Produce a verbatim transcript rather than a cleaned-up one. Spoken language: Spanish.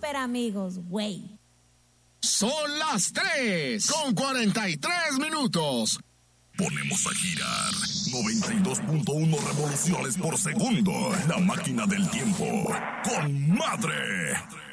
super amigos, güey. Son las tres con cuarenta y tres minutos. Ponemos a girar noventa y dos punto uno revoluciones por segundo. La máquina del tiempo. ¡Con madre!